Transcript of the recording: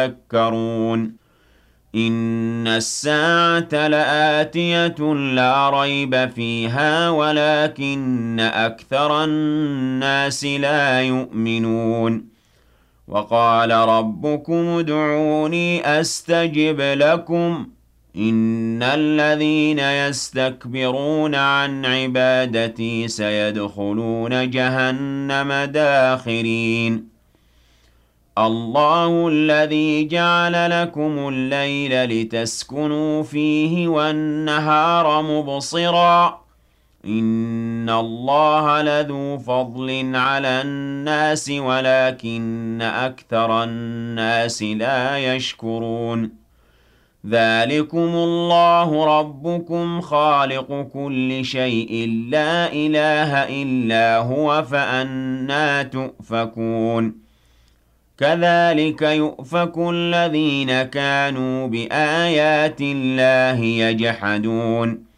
يتذكرون إن الساعة لآتية لا ريب فيها ولكن أكثر الناس لا يؤمنون وقال ربكم ادعوني أستجب لكم إن الذين يستكبرون عن عبادتي سيدخلون جهنم داخرين الله الذي جعل لكم الليل لتسكنوا فيه والنهار مبصرا إن الله لذو فضل على الناس ولكن أكثر الناس لا يشكرون ذلكم الله ربكم خالق كل شيء لا إله إلا هو فأنى تؤفكون كذلك يؤفك الذين كانوا بآيات الله يجحدون